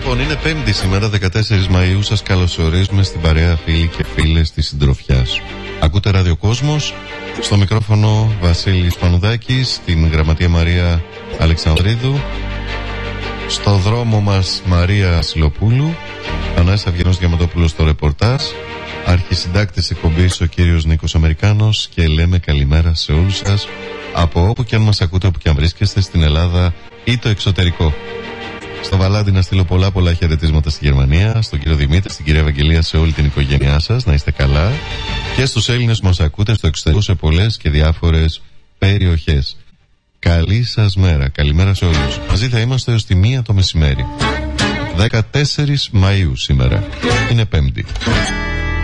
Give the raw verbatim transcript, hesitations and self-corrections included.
Λοιπόν, είναι Πέμπτη σήμερα, δεκατέσσερις Μαΐου. Σας καλωσορίζουμε στην παρέα, φίλοι και φίλες της συντροφιάς. Ακούτε Ραδιοκόσμος. Στο μικρόφωνο Βασίλης Πανουδάκης, στην γραμματεία Μαρία Αλεξανδρίδου. Στο δρόμο μας Μαρία Σιλοπούλου. Ανάσης Αυγενός Διαμαντόπουλος στο ρεπορτάζ. Αρχισυντάκτης εκπομπής ο κύριος Νίκος Αμερικάνος. Και λέμε καλημέρα σε όλους σας, από όπου και αν μας ακούτε, όπου και αν βρίσκεστε, στην Ελλάδα ή το εξωτερικό. Στο Βαλάντι να στείλω πολλά πολλά χαιρετίσματα στη Γερμανία, στον κύριο Δημήτρη, στην κυρία Ευαγγελία, σε όλη την οικογένειά σας, να είστε καλά. Και στους Έλληνες που μας ακούτε στο εξωτερικό, σε πολλές και διάφορες περιοχές. Καλή σας μέρα, καλημέρα σε όλους. Μαζί θα είμαστε έως τη μία το μεσημέρι. δεκατέσσερις Μαΐου σήμερα, είναι Πέμπτη.